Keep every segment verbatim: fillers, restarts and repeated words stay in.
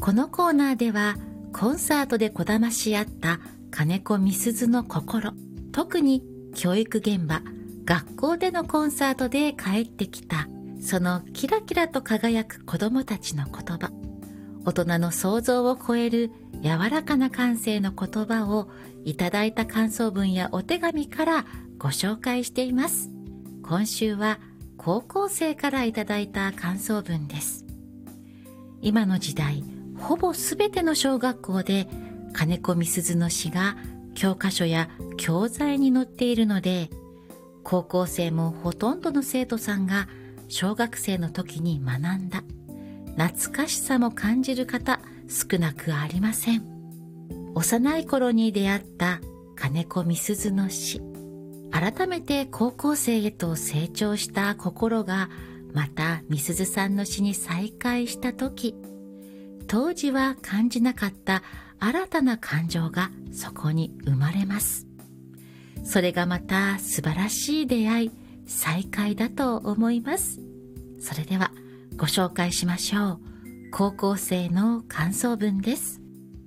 このコーナーではコンサートでこだまし合った金子みすずの心、特に教育現場、学校でのコンサートで帰ってきたそのキラキラと輝く子どもたちの言葉、大人の想像を超える柔らかな感性の言葉をいただいた感想文やお手紙からご紹介しています。今週は高校生からいただいた感想文です。今の時代、ほぼすべての小学校で金子みすずの詩が教科書や教材に載っているので、高校生もほとんどの生徒さんが小学生の時に学んだ懐かしさも感じる方少なくありません。幼い頃に出会った金子みすずの詩、改めて高校生へと成長した心がまたみすずさんの詩に再会した時、当時は感じなかった新たな感情がそこに生まれます。それがまた素晴らしい出会い、再会だと思います。それではご紹介しましょう。高校生の感想文です。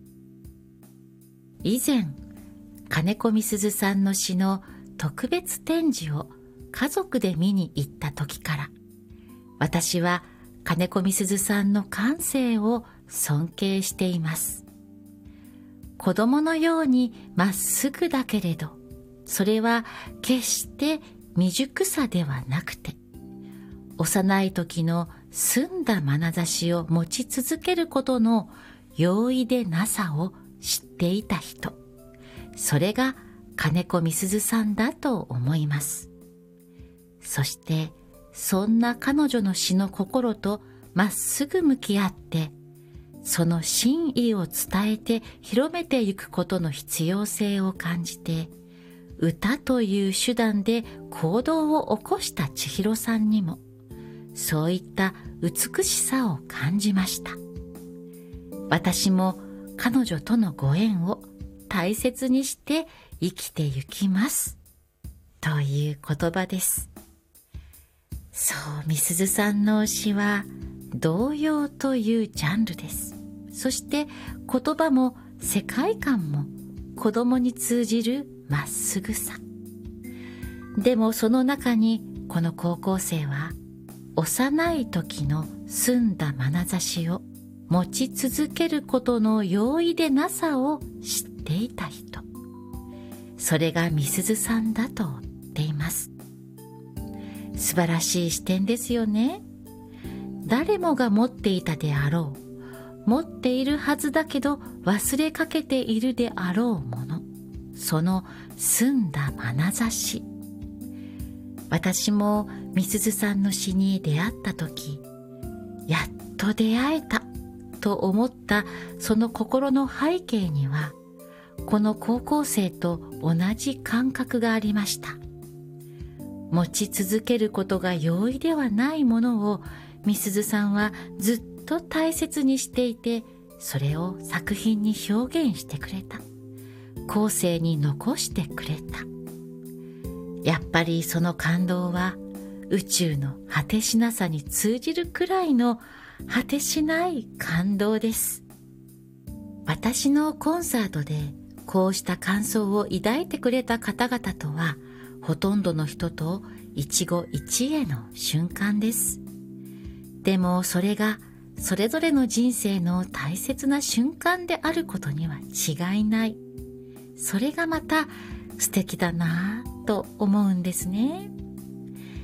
以前、金子みすずさんの詩の特別展示を家族で見に行った時から、私は金子みすずさんの感性を尊敬しています。子供のようにまっすぐだけれど、それは決して未熟さではなくて、幼い時の澄んだ眼差しを持ち続けることの容易でなさを知っていた人、それが金子みすずさんだと思います。そしてそんな彼女の詩の心とまっすぐ向き合って、その真意を伝えて広めていくことの必要性を感じて、歌という手段で行動を起こした千尋さんにも、そういった美しさを感じました。私も彼女とのご縁を大切にして生きてゆきます。という言葉です。そう、みすずさんの詩は童謡というジャンルです。そして言葉も世界観も子供に通じるまっすぐさ。でもその中にこの高校生は幼い時の澄んだ眼差しを持ち続けることの容易でなさを知っていた人、それがみすずさんだと言っています。素晴らしい視点ですよね。誰もが持っていたであろう、持っているはずだけど忘れかけているであろうもの、その澄んだ眼差し。私もみすずさんの詩に出会った時、やっと出会えたと思ったその心の背景には、この高校生と同じ感覚がありました。持ち続けることが容易ではないものをみすずさんはずっと大切にしていて、それを作品に表現してくれた。後世に残してくれた。やっぱりその感動は宇宙の果てしなさに通じるくらいの果てしない感動です。私のコンサートでこうした感想を抱いてくれた方々とは、ほとんどの人と一期一会の瞬間です。でもそれがそれぞれの人生の大切な瞬間であることには違いない。それがまた素敵だなぁと思うんですね。